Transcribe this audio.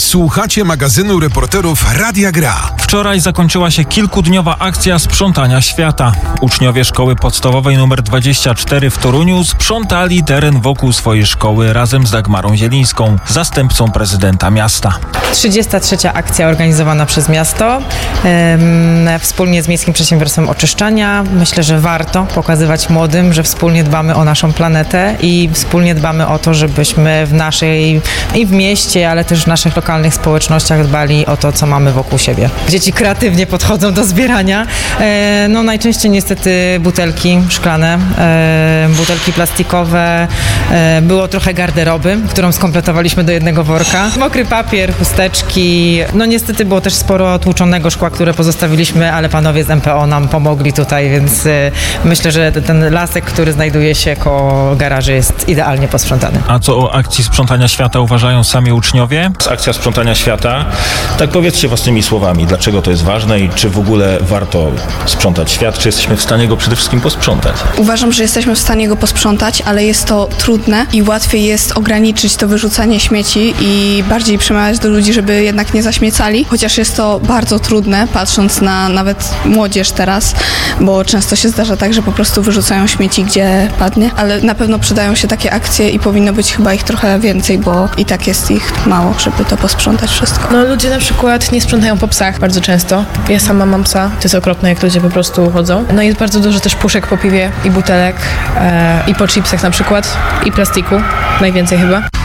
Słuchacie magazynu reporterów Radia Gra. Wczoraj zakończyła się kilkudniowa akcja sprzątania świata. Uczniowie szkoły podstawowej nr 24 w Toruniu sprzątali teren wokół swojej szkoły razem z Dagmarą Zielińską, zastępcą prezydenta miasta. 33. akcja organizowana przez miasto, wspólnie z Miejskim Przedsiębiorstwem Oczyszczania. Myślę, że warto pokazywać młodym, że wspólnie dbamy o naszą planetę i wspólnie dbamy o to, żebyśmy w naszej i w mieście, ale też w naszych lokalnych społecznościach dbali o to, co mamy wokół siebie. Dzieci kreatywnie podchodzą do zbierania. No najczęściej niestety butelki szklane, butelki plastikowe. Było trochę garderoby, którą skompletowaliśmy do jednego worka. Mokry papier, chusteczki. No niestety było też sporo tłuczonego szkła, które pozostawiliśmy, ale panowie z MPO nam pomogli tutaj, więc myślę, że ten lasek, który znajduje się koło garaży, jest idealnie posprzątany. A co o akcji sprzątania świata uważają sami uczniowie? Akcja sprzątania świata, tak powiedzcie własnymi słowami, dlaczego to jest ważne i czy w ogóle warto sprzątać świat, czy jesteśmy w stanie go przede wszystkim posprzątać? Uważam, że jesteśmy w stanie go posprzątać, ale jest to trudne i łatwiej jest ograniczyć to wyrzucanie śmieci i bardziej przemawiać do ludzi, żeby jednak nie zaśmiecali, chociaż jest to bardzo trudne, patrząc na nawet młodzież teraz, bo często się zdarza tak, że po prostu wyrzucają śmieci gdzie padnie, ale na pewno przydają się takie akcje i powinno być chyba ich trochę więcej, bo i tak jest ich mało, żeby to posprzątać wszystko. No ludzie na przykład nie sprzątają po psach bardzo często. Ja sama mam psa, to jest okropne, jak ludzie po prostu chodzą. No jest bardzo dużo też puszek po piwie i butelek i po chipsach na przykład i plastiku, najwięcej chyba.